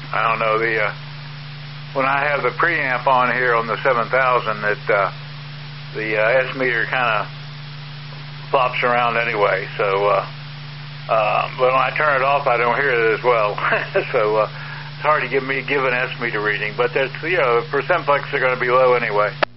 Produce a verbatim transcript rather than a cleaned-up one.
I don't know, the uh, when I have the preamp on here on the seven thousand, it, uh, the uh, S meter kind of flops around anyway. So, uh, uh, but when I turn it off, I don't hear it as well. so uh, it's hard to give me give an S meter reading. But that's, you know, the percent flex are going to be low anyway.